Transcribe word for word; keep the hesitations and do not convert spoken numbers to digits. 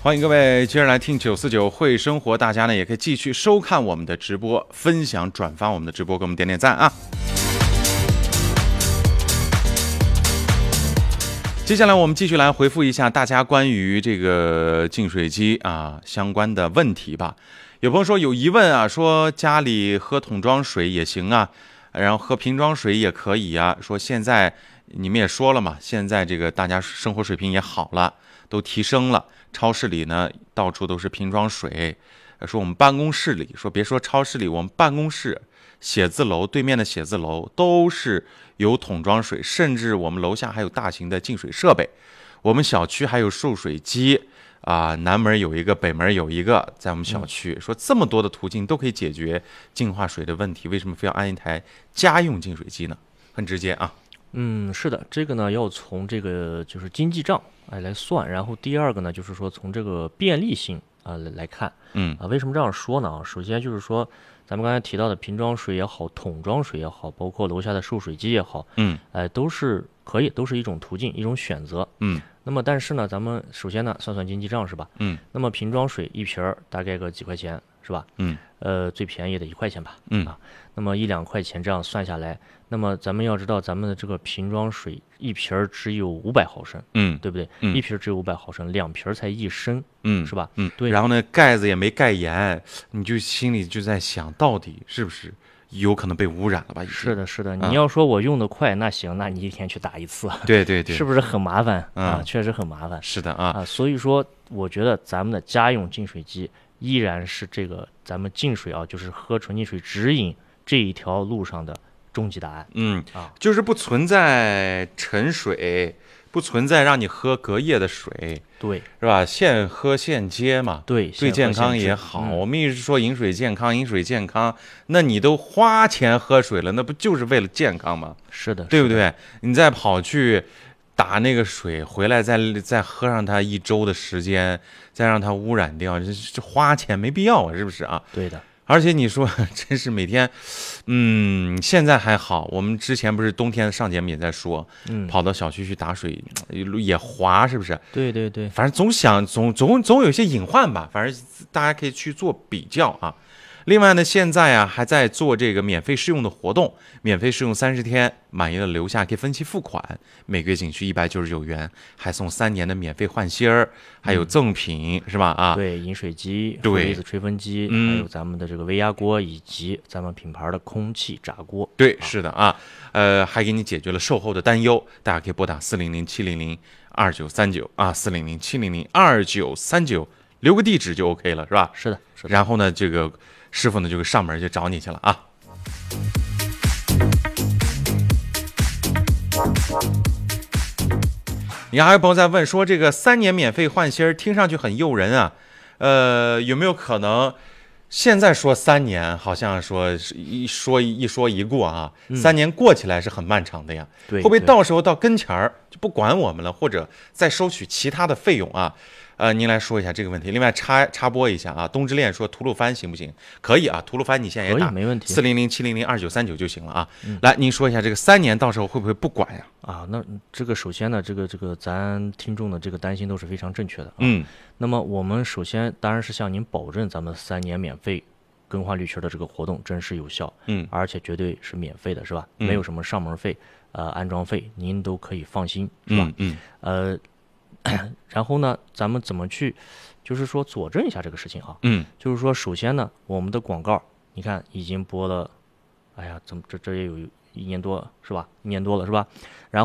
欢迎各位接着来听九四九会生活，大家呢也可以继续收看我们的直播，分享转发我们的直播，给我们点点赞啊！接下来我们继续来回复一下大家关于这个净水机啊相关的问题吧。有朋友说有疑问啊，说家里喝桶装水也行啊，然后喝瓶装水也可以啊。说现在你们也说了嘛，现在这个大家生活水平也好了，都提升了。超市里呢到处都是瓶装水。说我们办公室里，说别说超市里，我们办公室、写字楼对面的写字楼都是有桶装水，甚至我们楼下还有大型的净水设备。我们小区还有售水机啊，南门有一个，北门有一个，在我们小区。说这么多的途径都可以解决净化水的问题，为什么非要安一台家用净水机呢？很直接啊。 嗯，是的，这个呢要从这个就是经济账哎来算，然后第二个呢就是说从这个便利性啊、呃、来看。 嗯啊，为什么这样说呢？首先就是说咱们刚才提到的瓶装水也好，桶装水也好，包括楼下的售水机也好， 嗯， 哎、呃，都是可以，都是一种途径，一种选择。 嗯， 那么但是呢，咱们首先呢算算经济账是吧？ 嗯， 那么瓶装水一瓶儿大概个几块钱是吧？ 嗯， 呃，最便宜的一块钱吧。 嗯啊，那么一两块钱这样算下来，那么咱们要知道咱们的这个瓶装水一瓶儿只有五百毫升， 嗯， 对不对？ 嗯， 一瓶只有五百毫升，两瓶才一升， 嗯， 是吧？ 嗯， 对。 然后呢，盖子也没盖严，你就心里就在想，到底是不是有可能被污染了吧？ 是的，是的。 啊、 你要说我用的快，那行，那你一天去打一次， 对对对， 是不是很麻烦、 嗯、 啊？确实很麻烦。 是的啊啊，所以说，我觉得咱们的家用净水机依然是这个咱们净水啊，就是喝纯净水指引这一条路上的终极答案。 嗯啊， 就是不存在沉水，不存在让你喝隔夜的水， 对， 是吧？现喝现接嘛， 对， 对健康也好。 嗯、 我们一直说饮水健康，饮水健康，那你都花钱喝水了，那不就是为了健康吗？ 是的， 对不对？你再跑去打那个水回来再，再再喝上它一周的时间，再让它污染掉，这这花钱没必要啊，是不是啊？ 对的。 而且你说真是每天，嗯，现在还好，我们之前不是冬天上节目也在说， 嗯， 跑到小区去打水也滑，是不是？ 对对对， 反正总想总总总有一些隐患吧，反正大家可以去做比较啊。另外呢，现在啊还在做这个免费试用的活动，免费试用三十天，满意了留下可以分期付款，每个月仅需一百九十九元，还送三年的免费换芯儿，还有赠品、嗯、是吧？啊， 对，饮水机、 对， 离子吹风机、 嗯， 还有咱们的这个微压锅以及咱们品牌的空气炸锅。 对，是的啊，呃，还给你解决了售后的担忧，大家可以拨打四零零七零零二九三九啊，四零零七零零二九三九，留个地址就 OK 了，是吧？ 是的，是的。 然后呢，这个师傅呢就上门就找你去了啊。你看，还有朋友在问说，这个三年免费换芯儿听上去很诱人啊，呃，有没有可能现在说三年，好像说一说一说一过啊， 嗯、 三年过起来是很漫长的呀， 对， 会不会到时候到跟前儿就不管我们了，或者再收取其他的费用啊？呃，您来说一下这个问题。另外插插播一下啊，冬之恋说吐鲁番行不行？可以啊，吐鲁番你现在也打， 没问题， 四零零七零零二九三九就行了啊。 嗯、 来，您说一下这个三年到时候会不会不管呀？ 啊，那这个首先呢，这个这个咱听众的这个担心都是非常正确的、啊。 嗯， 那么我们首先当然是向您保证，咱们三年免费更换滤芯的这个活动真实有效， 嗯， 而且绝对是免费的，是吧？ 嗯、 没有什么上门费、呃安装费，您都可以放心，是吧？ 嗯， 嗯呃，然后呢，咱们怎么去？就是说佐证一下这个事情啊， 嗯， 就是说，首先呢，我们的广告，你看已经播了，哎呀，怎么这这也有一年多是吧？一年多了是吧？然后。